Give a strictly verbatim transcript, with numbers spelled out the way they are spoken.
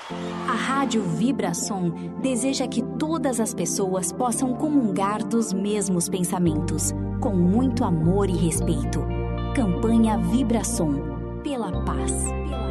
A Rádio Vibração deseja que todas as pessoas possam comungar dos mesmos pensamentos, com muito amor e respeito. Campanha Vibração, pela paz.